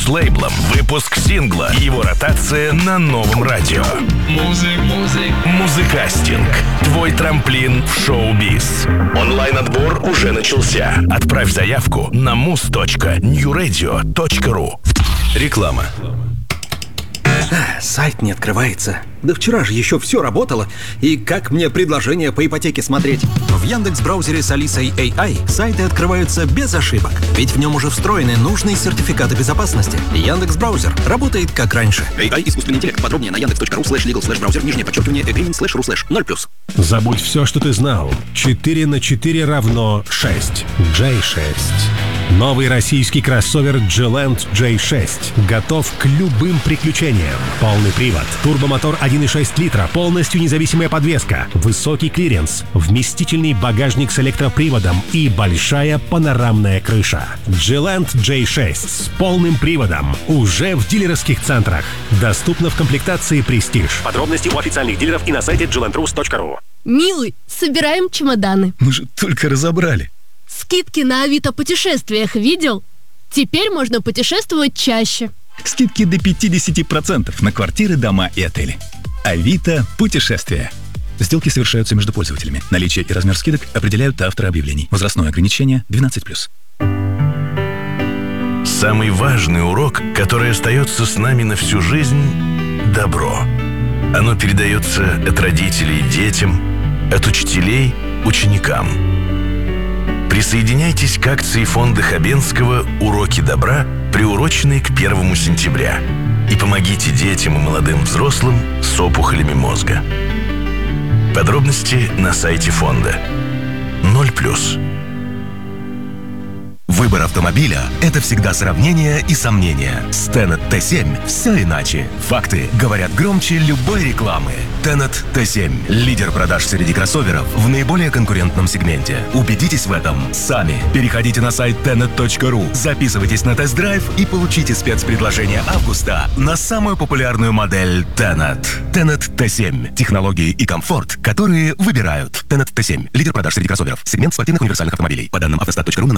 с лейблом, выпуск сингла и его ротация на новом радио. Музыкастинг. Твой трамплин в шоу-биз. Онлайн-отбор уже начался. Отправь заявку на mus.newradio.ru. Реклама. Сайт не открывается. Да вчера же еще все работало. И как мне предложение по ипотеке смотреть? В Яндекс.Браузере с Алисой AI сайты открываются без ошибок. Ведь в нем уже встроены нужные сертификаты безопасности. Яндекс.Браузер работает как раньше. AI искусственный интеллект. Подробнее на yandex.ru/legal/браузер, _agreement//0+. 0+. Забудь все, что ты знал. 4 на 4 равно 6. J6. Новый российский кроссовер G-Land J6 готов к любым приключениям. Полный привод, турбомотор 1,6 литра, полностью независимая подвеска, высокий клиренс, вместительный багажник с электроприводом и большая панорамная крыша. G-Land J6 с полным приводом уже в дилерских центрах. Доступно в комплектации Prestige. Подробности у официальных дилеров и на сайте glandrus.ru. Милый, собираем чемоданы. Мы же только разобрали. Скидки на Авито путешествиях видел? Теперь можно путешествовать чаще. Скидки до 50% на квартиры, дома и отели. Авито путешествия. Сделки совершаются между пользователями. Наличие и размер скидок определяют авторы объявлений. Возрастное ограничение 12+. Самый важный урок, который остается с нами на всю жизнь – добро. Оно передается от родителей детям, от учителей ученикам. Присоединяйтесь к акции фонда Хабенского «Уроки добра», приуроченные к 1 сентября. И помогите детям и молодым взрослым с опухолями мозга. Подробности на сайте фонда. 0+. Выбор автомобиля – это всегда сравнение и сомнения. С Tenet T7 все иначе. Факты говорят громче любой рекламы. Tenet T7 – лидер продаж среди кроссоверов в наиболее конкурентном сегменте. Убедитесь в этом сами. Переходите на сайт tenet.ru, записывайтесь на тест-драйв и получите спецпредложение августа на самую популярную модель Tenet. Tenet T7 – технологии и комфорт, которые выбирают. Tenet T7 – лидер продаж среди кроссоверов. Сегмент спортивных универсальных автомобилей. По данным автостат.ру на